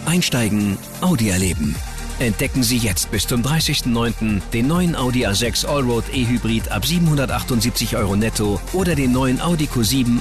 Einsteigen, Audi erleben. Entdecken Sie jetzt bis zum 30.09. den neuen Audi A6 Allroad E-Hybrid ab 778 € netto oder den neuen Audi Q7